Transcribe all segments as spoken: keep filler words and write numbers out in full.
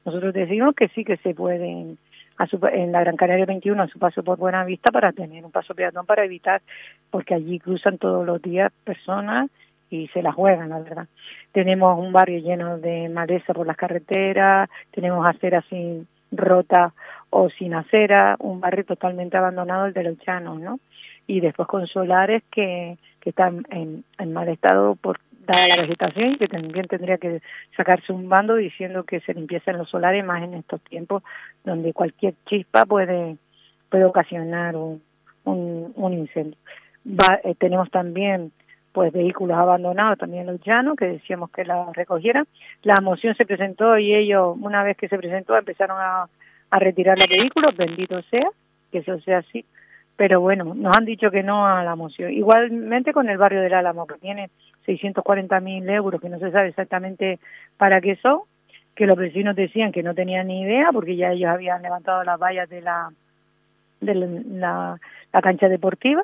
nosotros decimos que sí que se pueden, a su, en la Gran Canaria veintiuno, a su paso por Buenavista, para tener un paso peatón para evitar, porque allí cruzan todos los días personas y se la juegan, la verdad. Tenemos un barrio lleno de maleza por las carreteras, tenemos aceras sin rota o sin acera, un barrio totalmente abandonado, el de los Llanos, ¿no? Y después con solares que, que están en, en mal estado por dada la vegetación, que también tendría que sacarse un bando diciendo que se limpiecen los solares, más en estos tiempos donde cualquier chispa puede, puede ocasionar un, un, un incendio. Va, eh, tenemos también pues vehículos abandonados también en los Llanos, que decíamos que la recogieran. La moción se presentó y ellos, una vez que se presentó, empezaron a, a retirar los vehículos, bendito sea, que eso sea así. Pero bueno, nos han dicho que no a la moción. Igualmente con el barrio del Álamo, que tiene seiscientos cuarenta mil euros, que no se sabe exactamente para qué son, que los vecinos decían que no tenían ni idea, porque ya ellos habían levantado las vallas de la, de la, la, la cancha deportiva.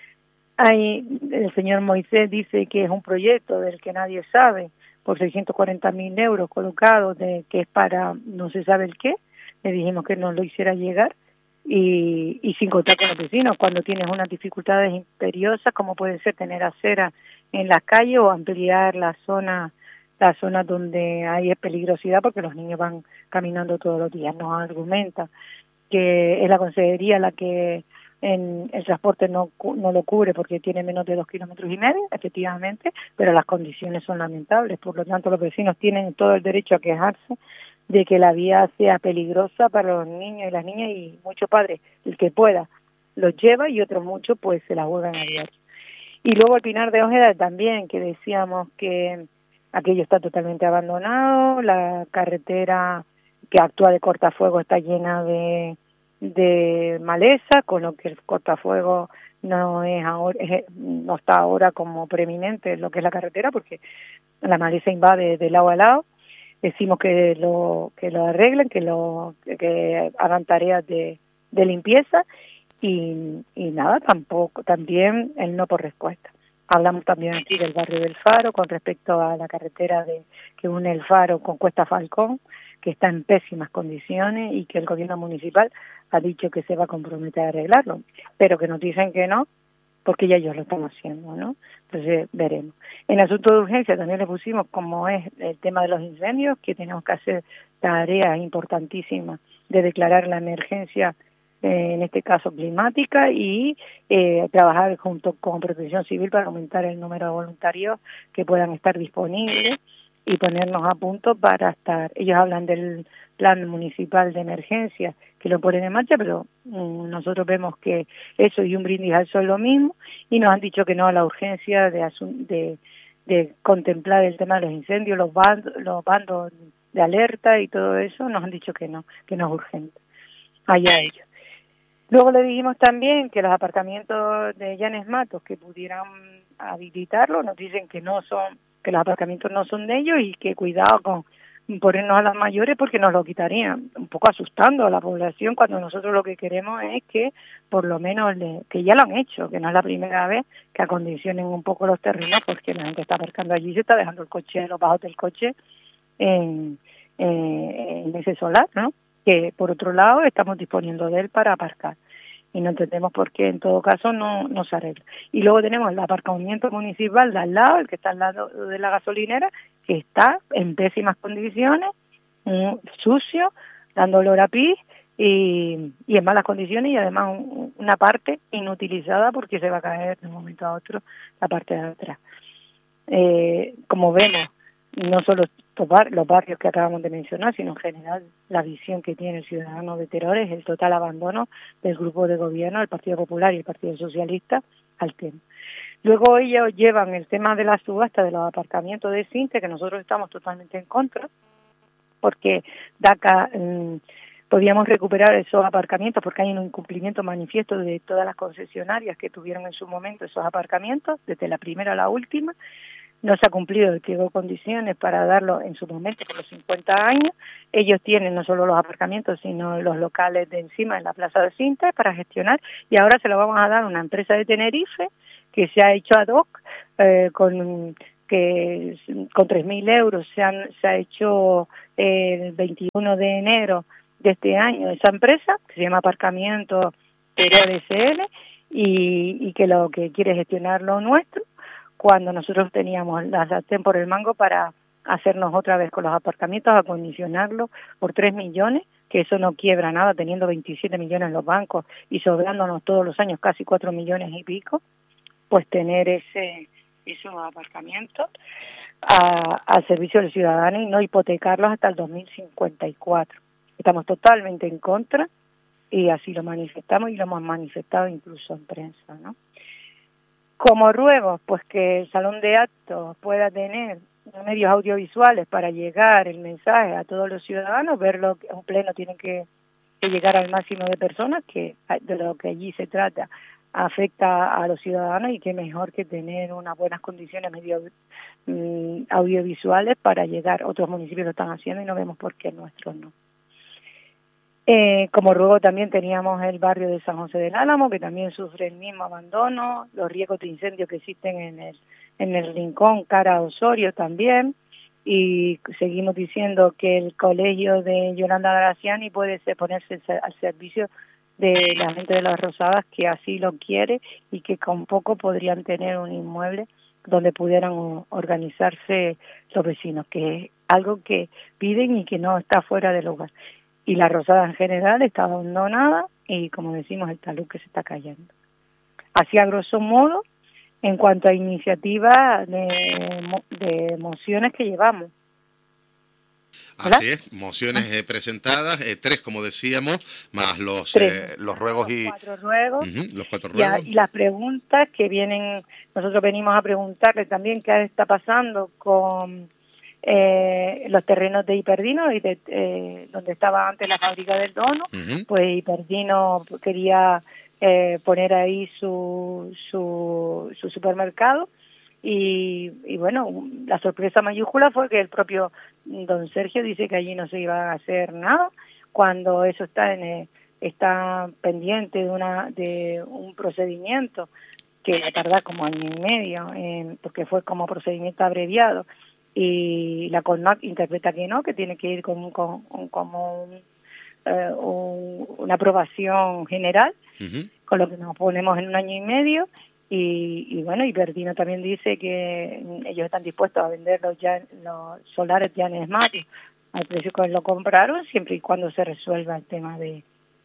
Ahí el señor Moisés dice que es un proyecto del que nadie sabe, por seiscientos cuarenta mil euros colocados, de que es para no se sabe el qué. Le dijimos que nos lo hiciera llegar. Y, y sin contar con los vecinos, cuando tienes unas dificultades imperiosas, como puede ser tener acera en las calles o ampliar la zona, la zona donde hay peligrosidad, porque los niños van caminando todos los días. Nos argumenta que es la consejería la que en el transporte no, no lo cubre porque tiene menos de dos kilómetros y medio, efectivamente, pero las condiciones son lamentables. Por lo tanto, los vecinos tienen todo el derecho a quejarse de que la vía sea peligrosa para los niños y las niñas, y muchos padres, el que pueda, los lleva, y otros muchos pues se la juegan a diario. Y luego el Pinar de Ojeda también, que decíamos que aquello está totalmente abandonado, la carretera que actúa de cortafuego está llena de, de maleza, con lo que el cortafuego no es ahora, es, no está ahora como preeminente en lo que es la carretera, porque la maleza invade de lado a lado. Decimos que lo que lo arreglen, que lo que hagan tareas de, de limpieza y, y nada, tampoco, también el no por respuesta. Hablamos también aquí del barrio del Faro con respecto a la carretera de, que une el Faro con Cuesta Falcón, que está en pésimas condiciones y que el gobierno municipal ha dicho que se va a comprometer a arreglarlo, pero que nos dicen que no, porque ya ellos lo están haciendo, ¿no? Entonces veremos. En asunto de urgencia también le pusimos, como es el tema de los incendios, que tenemos que hacer tareas importantísimas de declarar la emergencia, eh, en este caso climática, y eh, trabajar junto con Protección Civil para aumentar el número de voluntarios que puedan estar disponibles y ponernos a punto para estar. Ellos hablan del plan municipal de emergencia, que lo ponen en marcha, pero um, nosotros vemos que eso y un brindis al sol es lo mismo, y nos han dicho que no a la urgencia de, de, de contemplar el tema de los incendios, los bandos, los bandos de alerta y todo eso, nos han dicho que no, que no es urgente. Allá ellos. Luego le dijimos también que los aparcamientos de Llanes Matos que pudieran habilitarlo, nos dicen que no son, que los aparcamientos no son de ellos y que cuidado con ponernos a las mayores porque nos lo quitarían, un poco asustando a la población, cuando nosotros lo que queremos es que por lo menos, le, que ya lo han hecho, que no es la primera vez, que acondicionen un poco los terrenos, porque la gente está aparcando allí, se está dejando el coche, los bajos del coche en, en, en ese solar, ¿no? Que por otro lado estamos disponiendo de él para aparcar. Y no entendemos por qué en todo caso no, no se arregla. Y luego tenemos el aparcamiento municipal de al lado, el que está al lado de la gasolinera, que está en pésimas condiciones, um, sucio, dando olor a pis y, y en malas condiciones, y además un, una parte inutilizada porque se va a caer de un momento a otro la parte de atrás. Eh, como vemos, no solo los barrios que acabamos de mencionar, sino en general la visión que tiene el ciudadano de Teror es el total abandono del grupo de gobierno, el Partido Popular y el Partido Socialista, al tema. Luego ellos llevan el tema de la subasta de los aparcamientos de Sinte, que nosotros estamos totalmente en contra, porque DACA mmm, podíamos recuperar esos aparcamientos porque hay un incumplimiento manifiesto de todas las concesionarias que tuvieron en su momento esos aparcamientos, desde la primera a la última. No se ha cumplido el pliego de condiciones para darlo en su momento por los cincuenta años. Ellos tienen no solo los aparcamientos, sino los locales de encima en la plaza de Cinta para gestionar, y ahora se lo vamos a dar a una empresa de Tenerife que se ha hecho ad hoc, eh, con que con tres mil euros se, han, se ha hecho el veintiuno de enero de este año esa empresa, que se llama Aparcamiento Teruel S L, y, y que lo que quiere gestionar lo nuestro, cuando nosotros teníamos la sartén por el mango para hacernos otra vez con los aparcamientos, acondicionarlos por tres millones, que eso no quiebra nada, teniendo veintisiete millones en los bancos y sobrándonos todos los años casi cuatro millones y pico, pues tener ese esos aparcamientos a, al servicio del ciudadano y no hipotecarlos hasta el dos mil cincuenta y cuatro. Estamos totalmente en contra y así lo manifestamos y lo hemos manifestado incluso en prensa, ¿no? Como ruego, pues que el salón de actos pueda tener medios audiovisuales para llegar el mensaje a todos los ciudadanos, verlo, un pleno tiene que, que llegar al máximo de personas, que de lo que allí se trata afecta a los ciudadanos y que mejor que tener unas buenas condiciones medio um, audiovisuales para llegar. Otros municipios lo están haciendo y no vemos por qué nuestros no. Eh, como ruego también teníamos el barrio de San José del Álamo, que también sufre el mismo abandono, los riesgos de incendio que existen en el, en el rincón cara a Osorio también, y seguimos diciendo que el colegio de Yolanda Graciani puede ser, ponerse al servicio de la gente de las Rosadas que así lo quiere y que con poco podrían tener un inmueble donde pudieran organizarse los vecinos, que es algo que piden y que no está fuera del lugar. Y la Rosada en general está abandonada y, como decimos, el talud que se está cayendo. Así a grosso modo, en cuanto a iniciativas de, de mociones que llevamos. ¿verdad? Así es, mociones eh, presentadas, eh, tres como decíamos, más los eh, los ruegos y... Los cuatro ruegos. Uh-huh, los cuatro Y, a, ruegos. y las preguntas que vienen, nosotros venimos a preguntarle también qué está pasando con... Eh, los terrenos de Hiperdino, y de, eh, donde estaba antes la fábrica del Dono, uh-huh. Pues Hiperdino quería eh, poner ahí su, su, su supermercado y, y bueno, la sorpresa mayúscula fue que el propio don Sergio dice que allí no se iba a hacer nada, cuando eso está, en el, está pendiente de, una, de un procedimiento que va a tardar como año y medio, eh, porque fue como procedimiento abreviado, y la CONAC interpreta que no, que tiene que ir con, con, con como un, eh, un, una aprobación general, uh-huh. Con lo que nos ponemos en un año y medio, y, y bueno, y Verdino también dice que ellos están dispuestos a vender los, ya, los solares ya en Esmario al precio que lo compraron, siempre y cuando se resuelva el tema de,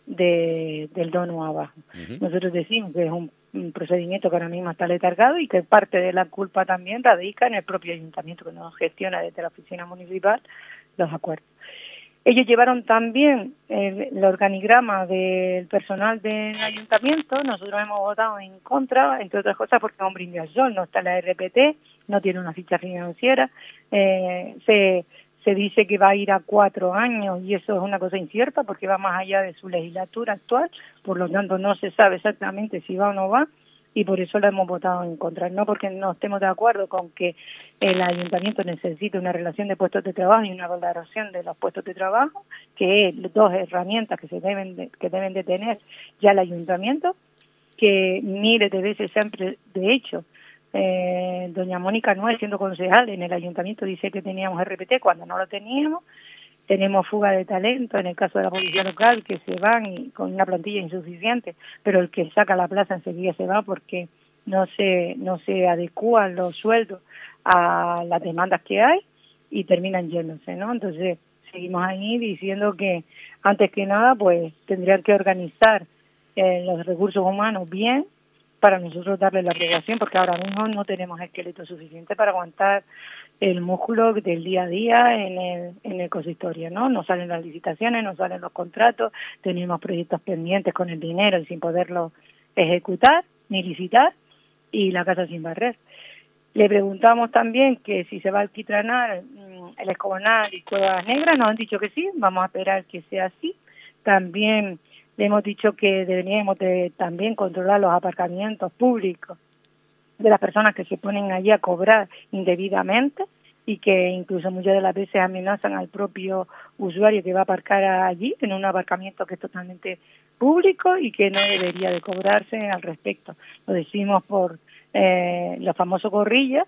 de del dono abajo. Uh-huh. Nosotros decimos que es un un procedimiento que ahora mismo está letargado y que parte de la culpa también radica en el propio ayuntamiento que no gestiona desde la oficina municipal los acuerdos. Ellos llevaron también el, el organigrama del personal del ayuntamiento, nosotros hemos votado en contra, entre otras cosas porque es un brindis al sol, no está la R P T, no tiene una ficha financiera, eh, se, se dice que va a ir a cuatro años y eso es una cosa incierta porque va más allá de su legislatura actual, por lo tanto no se sabe exactamente si va o no va y por eso lo hemos votado en contra, no porque no estemos de acuerdo con que el ayuntamiento necesite una relación de puestos de trabajo y una valoración de los puestos de trabajo, que es dos herramientas que se deben de, que deben de tener ya el ayuntamiento, que miles de veces siempre, de hecho, Eh, doña Mónica Noel, siendo concejal en el ayuntamiento, dice que teníamos R P T cuando no lo teníamos. Tenemos fuga de talento en el caso de la policía local, que se van y con una plantilla insuficiente, pero el que saca la plaza enseguida se va porque no se no se adecúan los sueldos a las demandas que hay y terminan yéndose, ¿no? Entonces seguimos ahí diciendo que antes que nada pues tendrían que organizar eh, los recursos humanos bien para nosotros darle la aprobación, porque ahora mismo no tenemos esqueleto suficiente para aguantar el músculo del día a día en el, en el consistorio, ¿no? No salen las licitaciones, no salen los contratos, tenemos proyectos pendientes con el dinero y sin poderlo ejecutar ni licitar, y la casa sin barrer. Le preguntamos también que si se va a alquitranar el Escobonal y Cuevas Negras, nos han dicho que sí, vamos a esperar que sea así. También le hemos dicho que deberíamos de también controlar los aparcamientos públicos de las personas que se ponen allí a cobrar indebidamente y que incluso muchas de las veces amenazan al propio usuario que va a aparcar allí en un aparcamiento que es totalmente público y que no debería de cobrarse al respecto. Lo decimos por eh, los famosos gorrillas,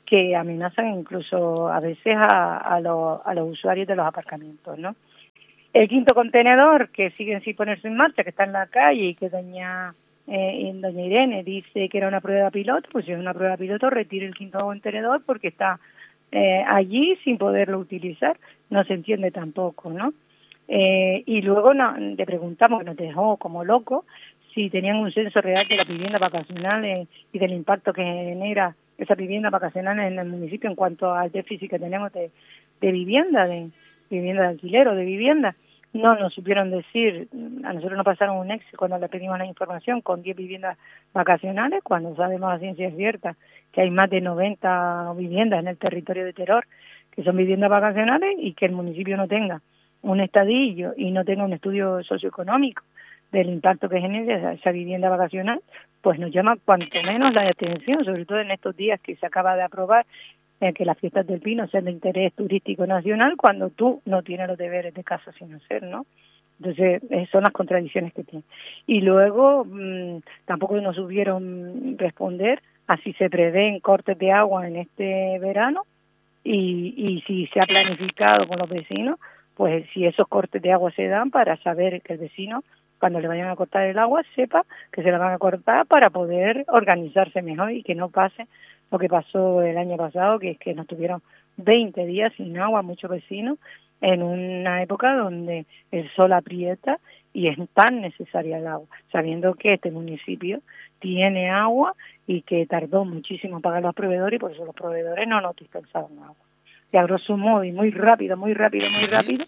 que amenazan incluso a veces a, a, los, a los usuarios de los aparcamientos, ¿no? El quinto contenedor, que sigue sin ponerse en marcha, que está en la calle y que doña, eh, doña Irene dice que era una prueba piloto, pues si es una prueba piloto, retire el quinto contenedor porque está eh, allí sin poderlo utilizar. No se entiende tampoco, ¿no? Eh, y luego no, le preguntamos, que nos dejó como locos, si tenían un censo real de las viviendas vacacionales y del impacto que genera esa vivienda vacacional en el municipio en cuanto al déficit que tenemos de, de vivienda, de vivienda de alquiler o de vivienda. No nos supieron decir, a nosotros nos pasaron un Excel cuando le pedimos la información con diez viviendas vacacionales, cuando sabemos a ciencia cierta que hay más de noventa viviendas en el territorio de Teror que son viviendas vacacionales y que el municipio no tenga un estadillo y no tenga un estudio socioeconómico del impacto que genera esa, esa vivienda vacacional, pues nos llama cuanto menos la atención, sobre todo en estos días que se acaba de aprobar eh, que las fiestas del Pino sean de interés turístico nacional, cuando tú no tienes los deberes de casa sin hacer, ¿no? Entonces, eh, son las contradicciones que tiene. Y luego, mmm, tampoco nos supieron responder a si se prevén cortes de agua en este verano y, y si se ha planificado con los vecinos, pues si esos cortes de agua se dan para saber que el vecino, cuando le vayan a cortar el agua, sepa que se la van a cortar para poder organizarse mejor y que no pase lo que pasó el año pasado, que es que nos tuvieron veinte días sin agua muchos vecinos, en una época donde el sol aprieta y es tan necesaria el agua, sabiendo que este municipio tiene agua y que tardó muchísimo en pagar los proveedores y por eso los proveedores no nos dispensaron agua. Y a grosso modo, y muy rápido, muy rápido, muy rápido,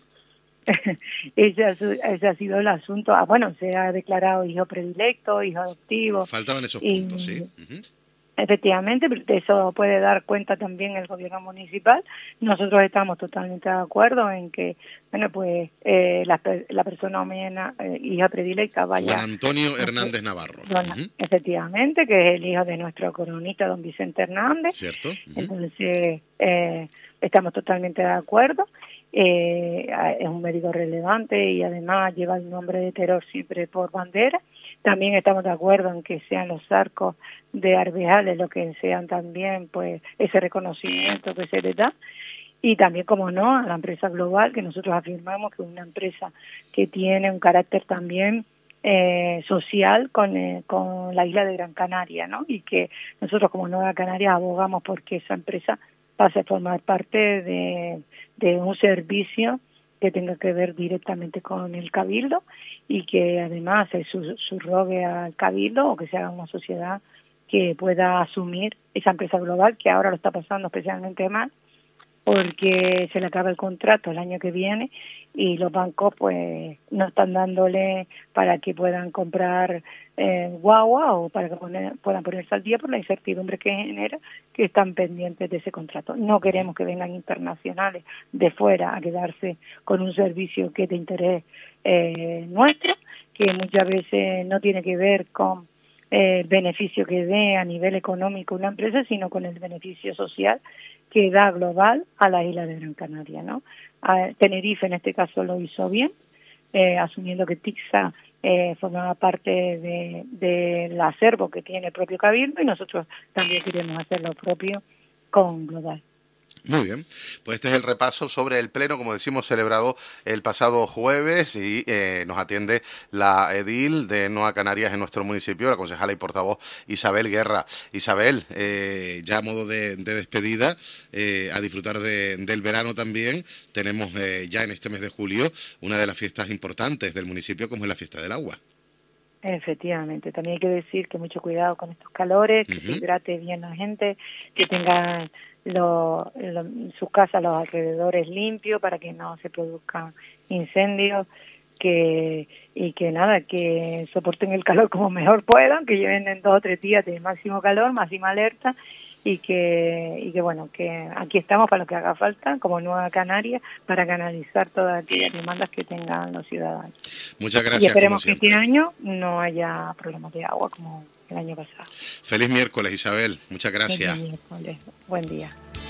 ese, ese ha sido el asunto. Ah, bueno, se ha declarado hijo predilecto, hijo adoptivo. Faltaban esos y, puntos, sí. Uh-huh. Efectivamente, de eso puede dar cuenta también el gobierno municipal. Nosotros estamos totalmente de acuerdo en que, bueno, pues eh, la, la persona humana, eh, hija predilecta vaya... Juan Antonio Hernández Navarro. Bueno, uh-huh. Efectivamente, que es el hijo de nuestro cronista, don Vicente Hernández. Cierto. Uh-huh. Entonces, eh, estamos totalmente de acuerdo. Eh, es un médico relevante y además lleva el nombre de Teror siempre por bandera. También estamos de acuerdo en que sean los arcos de Arbejales lo que sean también, pues, ese reconocimiento que se le da. Y también, como no, a la empresa global, que nosotros afirmamos que es una empresa que tiene un carácter también eh, social con, eh, con la isla de Gran Canaria, ¿no? Y que nosotros como Nueva Canarias abogamos porque esa empresa pase a formar parte de, de un servicio que tenga que ver directamente con el Cabildo y que además se subrogue al Cabildo o que se haga una sociedad que pueda asumir esa empresa global que ahora lo está pasando especialmente mal porque se le acaba el contrato el año que viene y los bancos pues no están dándole para que puedan comprar eh, guagua o para que poner, puedan ponerse al día por la incertidumbre que genera que están pendientes de ese contrato. No queremos que vengan internacionales de fuera a quedarse con un servicio que es de interés eh, nuestro, que muchas veces no tiene que ver con el beneficio que dé a nivel económico una empresa, sino con el beneficio social que da global a la isla de Gran Canaria, ¿no? A Tenerife en este caso lo hizo bien, eh, asumiendo que Tixa eh, formaba parte de, del acervo que tiene el propio Cabildo y nosotros también queremos hacer lo propio con Global. Muy bien, pues este es el repaso sobre el pleno, como decimos, celebrado el pasado jueves y eh, nos atiende la edil de Nueva Canarias en nuestro municipio, la concejala y portavoz Isabel Guerra. Isabel, eh, ya a modo de, de despedida, eh, a disfrutar de, del verano también, tenemos eh, ya en este mes de julio una de las fiestas importantes del municipio como es la Fiesta del Agua. Efectivamente, también hay que decir que mucho cuidado con estos calores, que uh-huh. se hidrate bien la gente, que tenga lo, lo, sus casas, los alrededores limpios para que no se produzcan incendios, que y que nada, que soporten el calor como mejor puedan, que lleven en dos o tres días de máximo calor, máxima alerta, y que, y que bueno, que aquí estamos para lo que haga falta, como Nueva Canaria, para canalizar todas aquellas demandas que tengan los ciudadanos. Muchas gracias. Y esperemos que este año no haya problemas de agua como el año pasado. Feliz miércoles, Isabel. Muchas gracias. Feliz miércoles. Buen día.